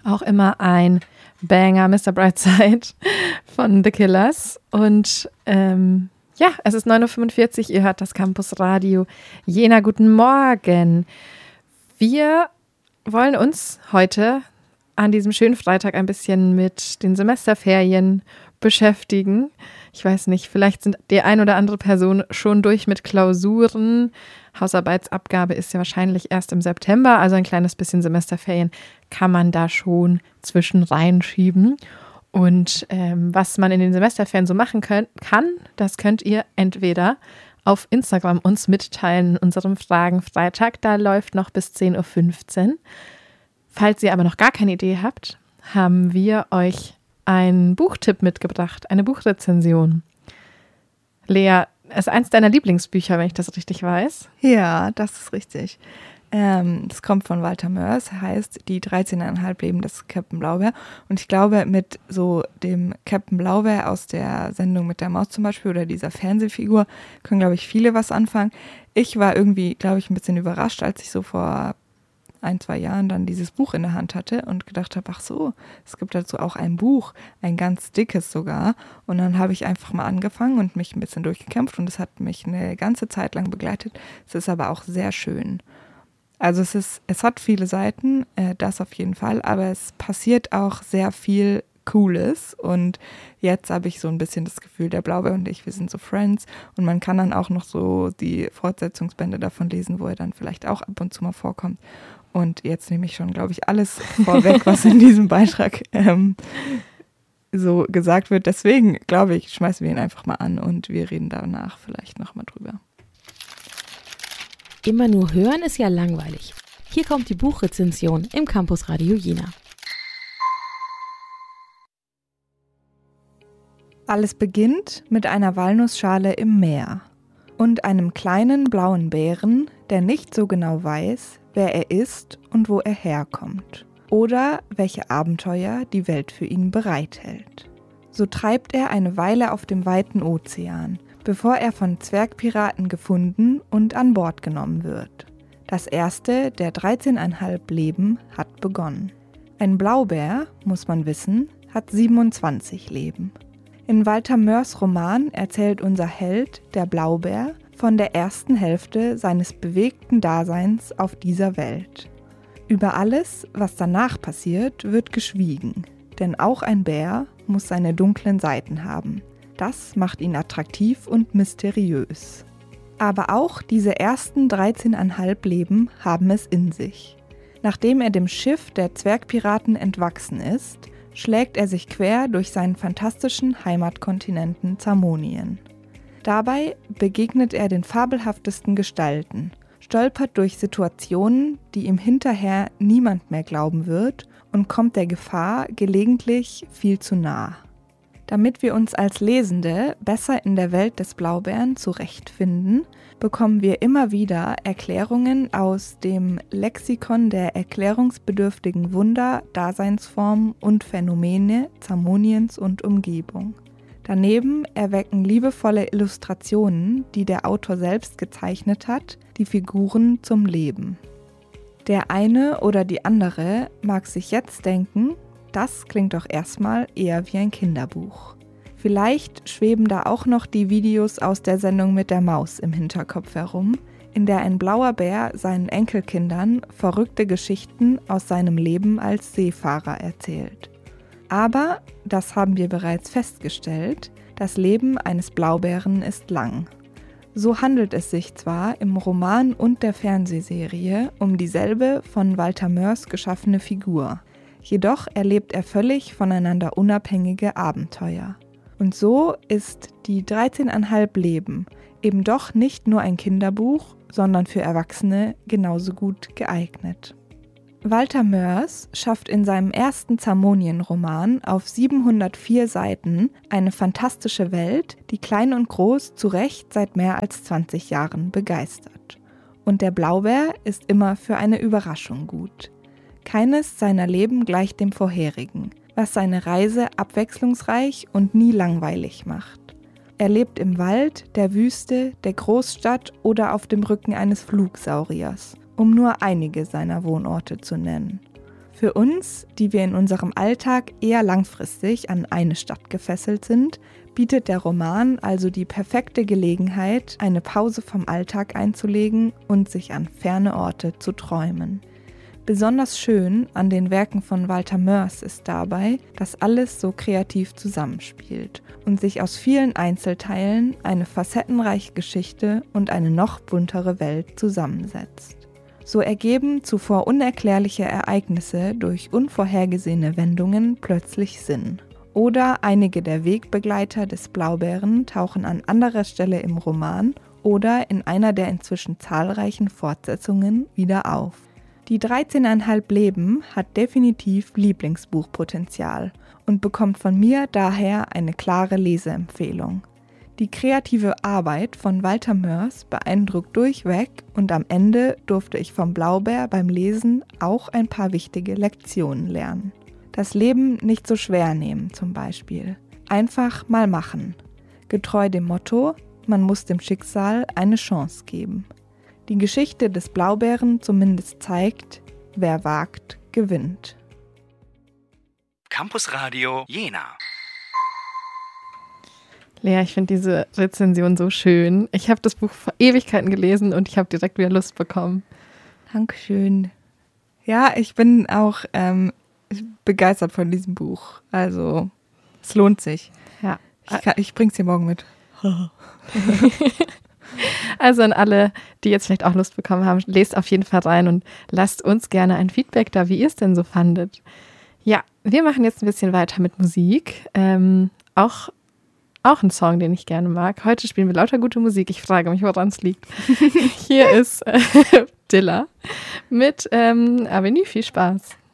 Auch immer ein Banger, Mr. Brightside von The Killers. Und es ist 9.45 Uhr, ihr hört das Campus Radio Jena. Guten Morgen. Wir wollen uns heute an diesem schönen Freitag ein bisschen mit den Semesterferien beschäftigen. Ich weiß nicht, vielleicht sind die ein oder andere Person schon durch mit Klausuren. Hausarbeitsabgabe ist ja wahrscheinlich erst im September, also ein kleines bisschen Semesterferien kann man da schon zwischen reinschieben. Und was man in den Semesterferien so machen kann, das könnt ihr entweder auf Instagram uns mitteilen in unserem Fragen-Freitag. Da läuft noch bis 10.15 Uhr. Falls ihr aber noch gar keine Idee habt, haben wir euch einen Buchtipp mitgebracht, eine Buchrezension. Lea, es ist eins deiner Lieblingsbücher, wenn ich das richtig weiß. Ja, das ist richtig. Das kommt von Walter Mörs, heißt Die 13,5 Leben des Captain Blaubeer. Und ich glaube, mit so dem Captain Blaubeer aus der Sendung mit der Maus zum Beispiel oder dieser Fernsehfigur können, glaube ich, viele was anfangen. Ich war irgendwie, glaube ich, ein bisschen überrascht, als ich so vor 1-2 Jahren dann dieses Buch in der Hand hatte und gedacht habe, ach so, es gibt dazu auch ein Buch, ein ganz dickes sogar. Und dann habe ich einfach mal angefangen und mich ein bisschen durchgekämpft und es hat mich eine ganze Zeit lang begleitet. Es ist aber auch sehr schön. Also es hat viele Seiten, das auf jeden Fall, aber es passiert auch sehr viel Cooles und jetzt habe ich so ein bisschen das Gefühl, der Blaubeer und ich, wir sind so Friends und man kann dann auch noch so die Fortsetzungsbände davon lesen, wo er dann vielleicht auch ab und zu mal vorkommt. Und jetzt nehme ich schon, glaube ich, alles vorweg, was in diesem Beitrag so gesagt wird. Deswegen, glaube ich, schmeißen wir ihn einfach mal an und wir reden danach vielleicht nochmal drüber. Immer nur hören ist ja langweilig. Hier kommt die Buchrezension im Campus Radio Jena. Alles beginnt mit einer Walnussschale im Meer und einem kleinen blauen Bären, der nicht so genau weiß, wer er ist und wo er herkommt oder welche Abenteuer die Welt für ihn bereithält. So treibt er eine Weile auf dem weiten Ozean, bevor er von Zwergpiraten gefunden und an Bord genommen wird. Das erste der 13,5 Leben hat begonnen. Ein Blaubeer, muss man wissen, hat 27 Leben. In Walter Mörs Roman erzählt unser Held, der Blaubeer, von der ersten Hälfte seines bewegten Daseins auf dieser Welt. Über alles, was danach passiert, wird geschwiegen, denn auch ein Bär muss seine dunklen Seiten haben. Das macht ihn attraktiv und mysteriös. Aber auch diese ersten 13,5 Leben haben es in sich. Nachdem er dem Schiff der Zwergpiraten entwachsen ist, schlägt er sich quer durch seinen fantastischen Heimatkontinenten Zamonien. Dabei begegnet er den fabelhaftesten Gestalten, stolpert durch Situationen, die ihm hinterher niemand mehr glauben wird und kommt der Gefahr gelegentlich viel zu nah. Damit wir uns als Lesende besser in der Welt des Blaubeeren zurechtfinden, bekommen wir immer wieder Erklärungen aus dem Lexikon der erklärungsbedürftigen Wunder, Daseinsformen und Phänomene Zamoniens und Umgebung. Daneben erwecken liebevolle Illustrationen, die der Autor selbst gezeichnet hat, die Figuren zum Leben. Der eine oder die andere mag sich jetzt denken, das klingt doch erstmal eher wie ein Kinderbuch. Vielleicht schweben da auch noch die Videos aus der Sendung mit der Maus im Hinterkopf herum, in der ein blauer Bär seinen Enkelkindern verrückte Geschichten aus seinem Leben als Seefahrer erzählt. Aber, das haben wir bereits festgestellt, das Leben eines Blaubären ist lang. So handelt es sich zwar im Roman und der Fernsehserie um dieselbe von Walter Mörs geschaffene Figur, jedoch erlebt er völlig voneinander unabhängige Abenteuer. Und so ist die 13,5 Leben eben doch nicht nur ein Kinderbuch, sondern für Erwachsene genauso gut geeignet. Walter Mörs schafft in seinem ersten Zamonien-Roman auf 704 Seiten eine fantastische Welt, die klein und groß zu Recht seit mehr als 20 Jahren begeistert. Und der Blaubeer ist immer für eine Überraschung gut. Keines seiner Leben gleicht dem vorherigen, was seine Reise abwechslungsreich und nie langweilig macht. Er lebt im Wald, der Wüste, der Großstadt oder auf dem Rücken eines Flugsauriers, um nur einige seiner Wohnorte zu nennen. Für uns, die wir in unserem Alltag eher langfristig an eine Stadt gefesselt sind, bietet der Roman also die perfekte Gelegenheit, eine Pause vom Alltag einzulegen und sich an ferne Orte zu träumen. Besonders schön an den Werken von Walter Moers ist dabei, dass alles so kreativ zusammenspielt und sich aus vielen Einzelteilen eine facettenreiche Geschichte und eine noch buntere Welt zusammensetzt. So ergeben zuvor unerklärliche Ereignisse durch unvorhergesehene Wendungen plötzlich Sinn. Oder einige der Wegbegleiter des Blaubären tauchen an anderer Stelle im Roman oder in einer der inzwischen zahlreichen Fortsetzungen wieder auf. Die 13,5 Leben hat definitiv Lieblingsbuchpotenzial und bekommt von mir daher eine klare Leseempfehlung. Die kreative Arbeit von Walter Moers beeindruckt durchweg und am Ende durfte ich vom Blaubär beim Lesen auch ein paar wichtige Lektionen lernen. Das Leben nicht so schwer nehmen zum Beispiel. Einfach mal machen. Getreu dem Motto, man muss dem Schicksal eine Chance geben. Die Geschichte des Blaubären zumindest zeigt, wer wagt, gewinnt. Campus Radio Jena. Lea, ich finde diese Rezension so schön. Ich habe das Buch vor Ewigkeiten gelesen und ich habe direkt wieder Lust bekommen. Dankeschön. Ja, ich bin auch begeistert von diesem Buch. Also, es lohnt sich. Ja. Ich bring's dir morgen mit. Also an alle, die jetzt vielleicht auch Lust bekommen haben, lest auf jeden Fall rein und lasst uns gerne ein Feedback da, wie ihr es denn so fandet. Ja, wir machen jetzt ein bisschen weiter mit Musik. Auch ein Song, den ich gerne mag. Heute spielen wir lauter gute Musik. Ich frage mich, woran es liegt. Hier ist Dilla mit Avenue. Viel Spaß.